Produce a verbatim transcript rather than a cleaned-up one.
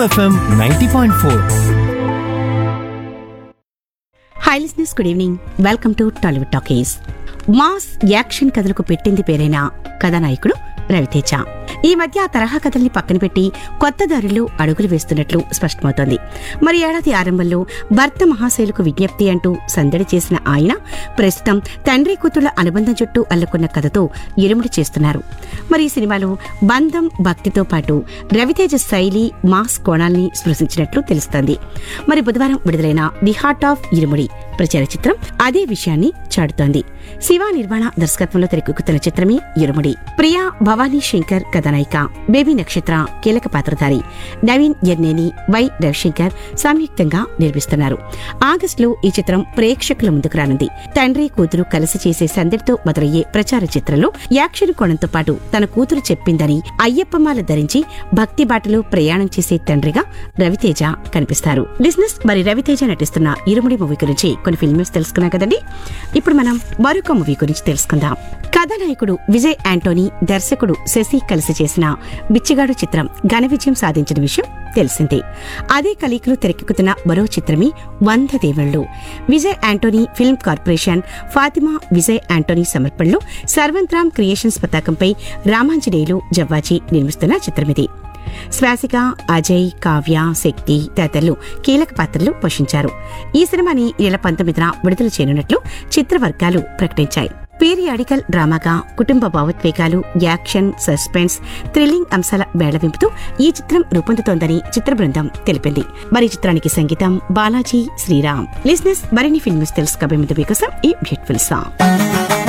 FM ninety point four. High listeners, good evening. Welcome to Tollywood talkies. Mass action కథలకు పెట్టింది పేరైన కథానాయకుడు రవితేజ. ఈ మధ్య ఆ తరహా కథల్ని పక్కన పెట్టి కొత్త దారుల్లో అడుగులు వేస్తున్నట్లు స్పష్టమవుతోంది. మరి ఏడాది ఆరంభంలో భర్త మహాశైలకు విజ్ఞప్తి అంటూ సందడి చేసిన ఆయన ప్రస్తుతం తండ్రి కూతుళ్ల అనుబంధం చుట్టూ అల్లుకున్న కథతో ఇరుముడి చేస్తున్నారు. మరి ఈ సినిమాలో బంధం, భక్తితో పాటు రవితేజ శైలి, మాస్ కోణాల్ని స్పృశించినట్లు తెలుస్తోంది. మరి బుధవారం విడుదలైన ది హార్ట్ ఆఫ్ ఇరుముడి ప్రచార చిత్రం అదే విషయాన్ని చాటుతోంది. శివ నిర్మాణ దర్శకత్వంలో తెరకెక్కుతున్న చిత్రమే ఇరుముడి. ప్రియా భవానీ శంకర్ కథానాయిక, బేబీ నక్షత్ర కీలక పాత్రధారి, నవీన్ ఎర్నేని, వై రవిశంకర్ సంయుక్తంగా నిర్మిస్తున్నారు. ఆగస్టులో ఈ చిత్రం ప్రేక్షకుల ముందుకు రానుంది. తండ్రి కూతురు కలిసి చేసే సందడితో మొదలయ్యే ప్రచార చిత్రంలో యాక్షన్ కోణంతో పాటు తన కూతురు చెప్పిందని అయ్యప్పమాల ధరించి భక్తి బాటలో ప్రయాణం చేసే తండ్రిగా రవితేజ కనిపిస్తారు. బిజినెస్ మరి రవితేజ నటిస్తున్న ఇరుముడి మూవీ గురించి కొన్ని ఫిల్మ్స్ తెలుసుకున్నాం కదండి. ఇప్పుడు మనం మరొక మూవీ గురించి తెలుసుకుందాం. కథానాయకుడు విజయ్ యాంటోనీ, దర్శకుడు శశి కలిసి చేసిన బిచ్చగాడు చిత్రం ఘన విజయం సాధించిన విషయం తెలిసిందే. అదే కలీకులు తెరకెక్కుతున్న మరో చిత్రమే వంద దేవుళ్ళు. Vijay Anthony film corporation, Fatima Vijay Anthony సమర్పణలో సర్వంత్రామ్ క్రియేషన్స్ పతాకంపై రామాంజనేయులు జవ్వాజీ నిర్మిస్తున్న చిత్రమిది. శ్వాసిక, అజయ్, కావ్య, శక్తి తదితరులు కీలక పాత్రలు పోషించారు. ఈ సినిమాని ఈ నెల పంతొమ్మిదిన విడుదల చేయనున్నట్లు చిత్రవర్గాలు ప్రకటించాయి. పీరియాడికల్ డ్రామాగా కుటుంబ భావోద్వేగాలు, యాక్షన్, సస్పెన్స్, థ్రిల్లింగ్ అంశాల మేళవింపుతో ఈ చిత్రం రూపొందుతోందని చిత్ర బృందం తెలిపింది. మరి చిత్రానికి సంగీతం బాలాజీ శ్రీరామ్. లిజనర్స్, మరిన్ని ఫిల్మ్స్ తెలుసుకోబోయే ముందు మీకోసం ఈ బ్యూటిఫుల్ సాంగ్.